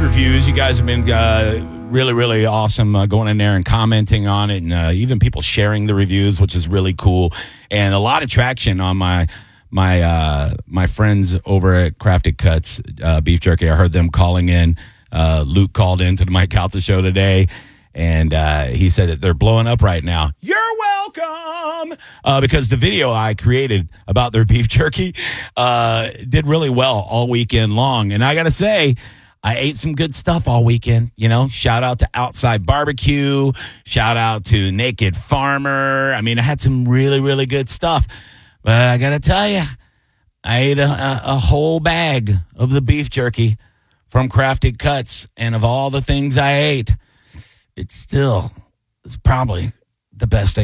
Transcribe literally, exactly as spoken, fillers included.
reviews. You guys have been uh, really, really awesome uh, going in there and commenting on it, and uh, even people sharing the reviews, which is really cool. And a lot of traction on my my uh, my friends over at Crafted Cuts uh, Beef Jerky. I heard them calling in. Uh, Luke called into the Mike Calta show today, and uh, he said that they're blowing up right now. You're welcome! Uh, because the video I created about their beef jerky uh, did really well all weekend long. And I got to say, I ate some good stuff all weekend. You know, shout out to Outside Barbecue. Shout out to Naked Farmer. I mean, I had some really, really good stuff. But I got to tell you, I ate a, a, a whole bag of the beef jerky from Crafted Cuts. And of all the things I ate, it's still, it's probably the best thing